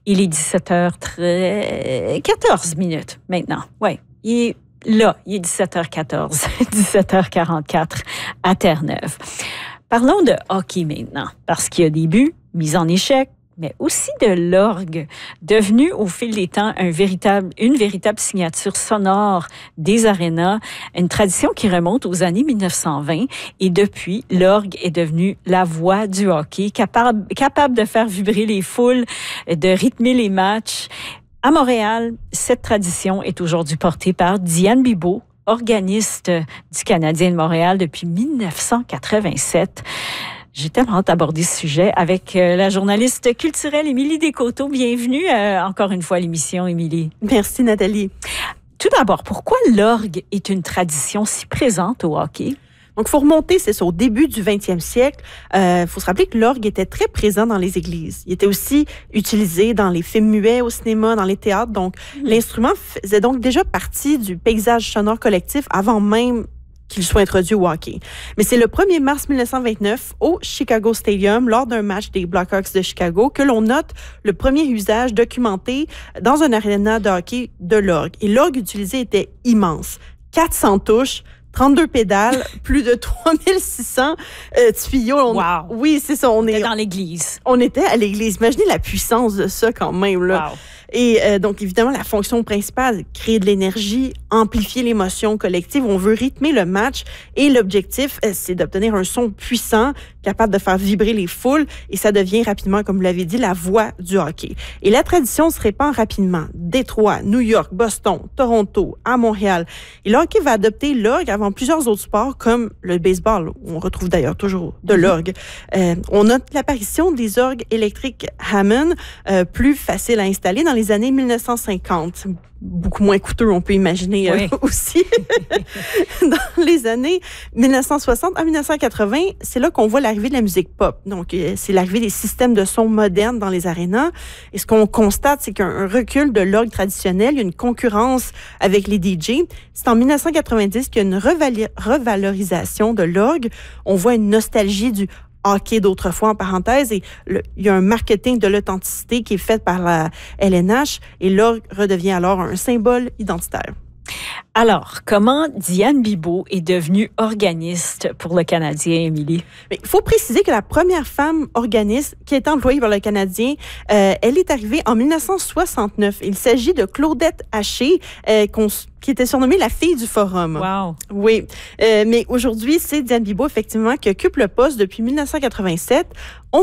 Il est 17h14 maintenant. Oui, il est là. Il est 17h14, 17h44 à Terre-Neuve. Parlons de hockey maintenant, parce qu'il y a des buts, mise en échec, mais aussi de l'orgue, devenu au fil des temps une véritable signature sonore des arénas, une tradition qui remonte aux années 1920. Et depuis, l'orgue est devenu la voix du hockey, capable de faire vibrer les foules, de rythmer les matchs. À Montréal, cette tradition est aujourd'hui portée par Diane Bibeau, organiste du Canadien de Montréal depuis 1987. J'ai tellement hâte d'aborder ce sujet avec la journaliste culturelle Émilie Descoteaux. Bienvenue encore une fois à l'émission, Émilie. Merci, Nathalie. Tout d'abord, pourquoi l'orgue est une tradition si présente au hockey? Donc, il faut remonter, c'est ça, au début du 20e siècle. Faut se rappeler que l'orgue était très présent dans les églises. Il était aussi utilisé dans les films muets, au cinéma, dans les théâtres. Donc, l'instrument faisait donc déjà partie du paysage sonore collectif avant même qu'il soit introduit au hockey. Mais c'est le 1er mars 1929, au Chicago Stadium, lors d'un match des Blackhawks de Chicago, que l'on note le premier usage documenté dans un aréna de hockey de l'orgue. Et l'orgue utilisé était immense. 400 touches, 32 pédales, plus de 3600 tuyaux. Wow! Oui, c'est ça. On était dans l'église. On était à l'église. Imaginez la puissance de ça quand même, là. Wow! Et donc, évidemment, la fonction principale, créer de l'énergie, amplifier l'émotion collective. On veut rythmer le match et l'objectif, c'est d'obtenir un son puissant, capable de faire vibrer les foules. Et ça devient rapidement, comme vous l'avez dit, la voix du hockey. Et la tradition se répand rapidement. Détroit, New York, Boston, Toronto, à Montréal. Et le hockey va adopter l'orgue avant plusieurs autres sports, comme le baseball, où on retrouve d'ailleurs toujours de l'orgue. On note l'apparition des orgues électriques Hammond, plus faciles à installer dans les années 1950. Beaucoup moins coûteux, on peut imaginer aussi. Dans les années 1960 à 1980, c'est là qu'on voit l'arrivée de la musique pop. Donc, c'est l'arrivée des systèmes de son modernes dans les arénas. Et ce qu'on constate, c'est qu'il y a un recul de l'orgue traditionnel. Il y a une concurrence avec les DJ. C'est en 1990 qu'il y a une revalorisation de l'orgue. On voit une nostalgie du hockey d'autrefois, en parenthèse, et il y a un marketing de l'authenticité qui est fait par la LNH, et l'orgue redevient alors un symbole identitaire. Alors, comment Diane Bibeau est devenue organiste pour le Canadien, Émilie? Il faut préciser que la première femme organiste qui a été employée par le Canadien, elle est arrivée en 1969. Il s'agit de Claudette Haché, qui était surnommée la fille du Forum. Wow! Oui, mais aujourd'hui, c'est Diane Bibeau, effectivement, qui occupe le poste depuis 1987.